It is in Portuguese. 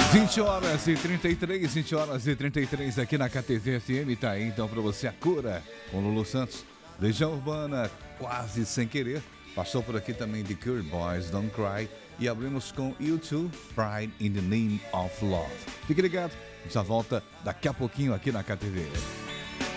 20 horas e 33, 20 horas e 33 aqui na KTV FM. Tá aí então pra você a cura com Lulu Santos. Legião Urbana, Quase Sem Querer. Passou por aqui também The Cure Boys, Don't Cry. E abrimos com U2, Pride in the Name of Love. Fique ligado, já volta daqui a pouquinho aqui na KTV.